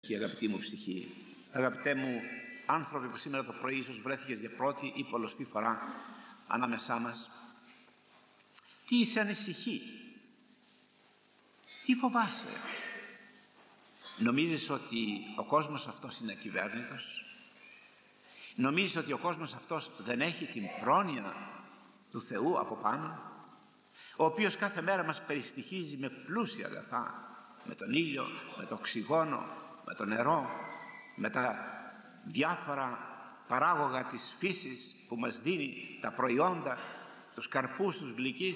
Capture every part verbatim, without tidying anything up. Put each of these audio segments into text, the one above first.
Και αγαπητή μου ψυχή, αγαπητέ μου άνθρωποι που σήμερα το πρωί ίσως βρέθηκες για πρώτη ή πολλωστή φορά ανάμεσά μας, τι σε ανησυχεί, τι φοβάσαι? Νομίζεις ότι ο κόσμος αυτός είναι ακυβέρνητος? Νομίζεις ότι ο κόσμος αυτός δεν έχει την πρόνοια του Θεού από πάνω, ο οποίος κάθε μέρα μας περιστοιχίζει με πλούσια αγαθά, με τον ήλιο, με το οξυγόνο, με το νερό, με τα διάφορα παράγωγα της φύσης που μας δίνει τα προϊόντα, τους καρπούς, τους γλυκείς?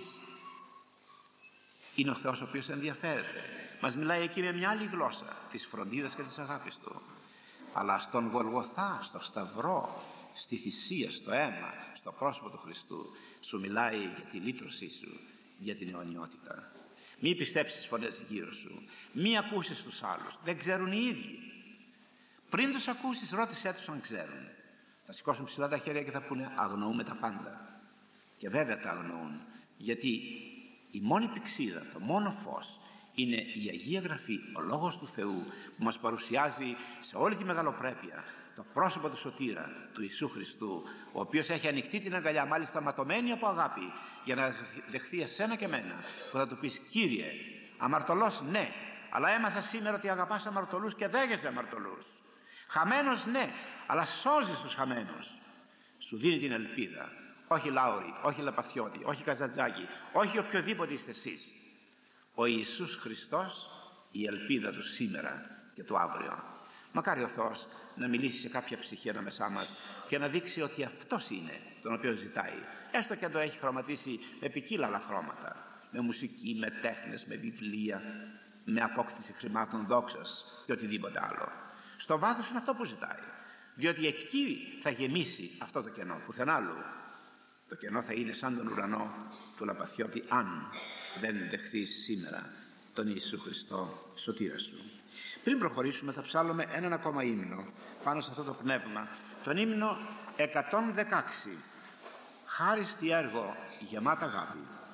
Είναι ο Θεός ο οποίος ενδιαφέρεται. Μας μιλάει εκεί με μια άλλη γλώσσα της φροντίδας και της αγάπης Του. Αλλά στον Γολγοθά, στο Σταυρό, στη θυσία, στο αίμα, στο πρόσωπο του Χριστού, σου μιλάει για τη λύτρωσή σου, για την αιωνιότητα. Μη πιστέψεις τις φωνές γύρω σου, μη ακούσεις τους άλλους, δεν ξέρουν οι ίδιοι. Πριν τους ακούσεις, ρώτησέ τους αν ξέρουν. Θα σηκώσουν ψηλά τα χέρια και θα πούνε αγνοούμε τα πάντα. Και βέβαια τα αγνοούν, γιατί η μόνη πηξίδα, το μόνο φως είναι η Αγία Γραφή, ο Λόγος του Θεού, που μας παρουσιάζει σε όλη τη μεγαλοπρέπεια το πρόσωπο του Σωτήρα, του Ιησού Χριστού, ο οποίος έχει ανοιχτεί την αγκαλιά, μάλιστα ματωμένη από αγάπη, για να δεχθεί εσένα και μένα, που θα του πεις Κύριε, αμαρτωλός ναι, αλλά έμαθα σήμερα ότι αγαπάς αμαρτωλούς και δέχεσαι αμαρτωλούς. Χαμένος ναι, αλλά σώζεις τους χαμένους. Σου δίνει την ελπίδα. Όχι Λάουρη, όχι Λαπαθιώτη, όχι Καζατζάκη, όχι οποιοδήποτε είστε εσείς. Ο Ιησούς Χριστός, η ελπίδα του σήμερα και του αύριο. Μακάρι ο Θεός να μιλήσει σε κάποια ψυχή ανάμεσά μας και να δείξει ότι αυτός είναι τον οποίο ζητάει, έστω και αν το έχει χρωματίσει με ποικίλα άλλα χρώματα, με μουσική, με τέχνες, με βιβλία, με απόκτηση χρημάτων δόξας και οτιδήποτε άλλο. Στο βάθος είναι αυτό που ζητάει, διότι εκεί θα γεμίσει αυτό το κενό, πουθενά άλλου. Το κενό θα είναι σαν τον ουρανό του Λαπαθιώτη αν δεν δεχθείς σήμερα τον Ιησού Χριστό σωτήρα σου. Πριν προχωρήσουμε θα ψάλλουμε έναν ακόμα ύμνο πάνω σε αυτό το πνεύμα, τον ύμνο εκατόν δεκαέξι, χάριστη έργο γεμάτα αγάπη.